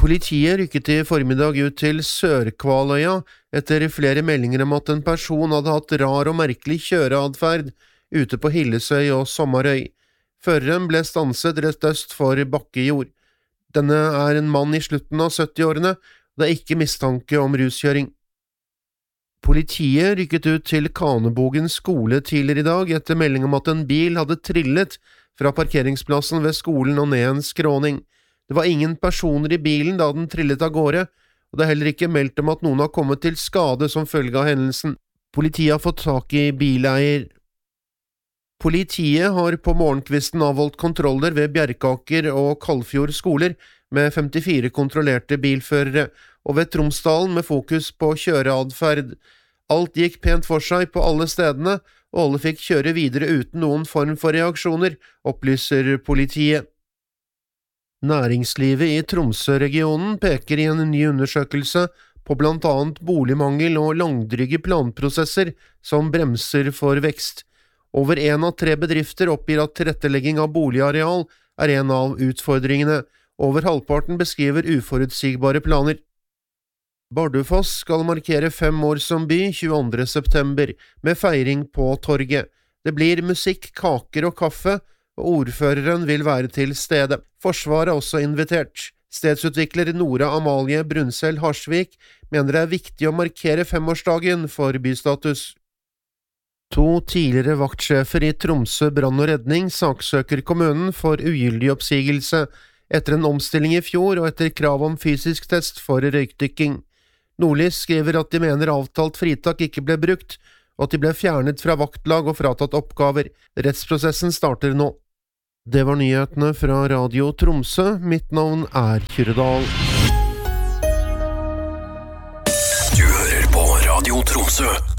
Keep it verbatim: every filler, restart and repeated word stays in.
Politiet rykket i formiddag ut til Sør-Kvaløya etter flere meldinger om at en person hadde hatt rar og merkelig kjøreadferd ute på Hillesøy og Sommarøy. Føreren ble stanset rett øst for Bakkejord. Denne er en mann i slutten av sytti-årene, og det er ikke mistanke om ruskjøring. Politiet rykket ut til Kanebogen skole tidligere i dag etter melding om at en bil hadde trillet fra parkeringsplassen ved skolen og ned en skråning. Det var ingen personer i bilen da den trillet av gårde, og det er heller ikke meldt om at noen har kommet til skade som følge av hendelsen. Politiet har fått tak i bileier. Politiet har på morgenkvisten avholdt kontroller ved Bjerkaker og Kalfjord skoler med femtifire kontrollerte bilførere, og ved Tromsdalen med fokus på kjøreadferd. Alt gikk pent for seg på alle stedene, og alle fikk kjøre videre uten noen form for reaksjoner, opplyser politiet. Næringslivet i Tromsø-regionen peker i en ny undersøkelse på blant annet boligmangel og langdryge planprosesser som bremser for vekst. Over en av tre bedrifter oppgir at tilrettelegging av boligareal er en av utfordringene. Over halvparten beskriver uforutsigbare planer. Bardufoss skal markere fem år som by tjueandre september, med feiring på torget. Det blir musikk, kaker og kaffe, og ordføreren vil være til stede. Forsvaret er også invitert. Stedsutvikler Nora Amalie Brunsell Harsvik mener det er viktig å markere femårsdagen for bystatus. To tidligere vaktsjefer i Tromsø brann og redning saksøker kommunen for ugyldig oppsigelse etter en omstilling i fjor og etter krav om fysisk test for røykdykking. Nordlys skriver at de mener avtalt fritak ikke ble brukt, og at de ble fjernet fra vaktlag og fratatt oppgaver. Rettsprosessen starter nå. Det var nyhetene fra Radio Tromsø. Mitt navn er Kyrre Dahl. Du hører på Radio Tromsø.